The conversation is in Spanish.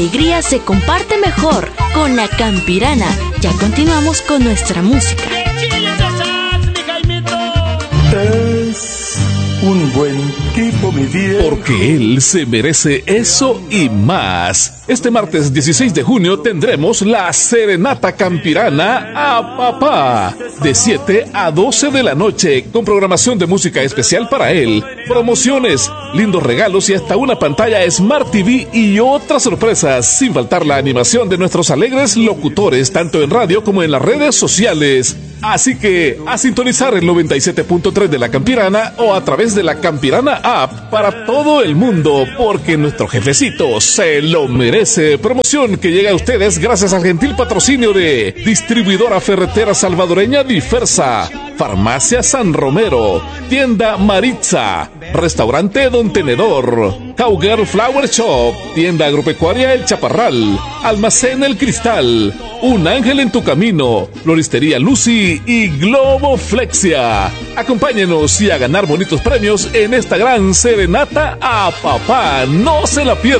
alegría se comparte mejor con la Campirana. Ya continuamos con nuestra música. Es un buen tipo, mi bien. Porque él se merece eso y más. Este martes 16 de junio tendremos la Serenata Campirana a papá, de 7 a 12 de la noche, con programación de música especial para él, promociones, lindos regalos y hasta una pantalla Smart TV y otras sorpresas, sin faltar la animación de nuestros alegres locutores, tanto en radio como en las redes sociales. Así que a sintonizar el 97.3 de la Campirana o a través de la Campirana App para todo el mundo, porque nuestro jefecito se lo merece. Promoción que llega a ustedes gracias al gentil patrocinio de Distribuidora Ferretera Salvadoreña Diversa, Farmacia San Romero, Tienda Maritza, Restaurante Don Tenedor, Cowgirl Flower Shop, Tienda Agropecuaria El Chaparral, Almacén El Cristal, Un Ángel en tu Camino, Floristería Lucy y Globo Flexia. Acompáñenos y a ganar bonitos premios en esta gran serenata a papá. No se la pierdan.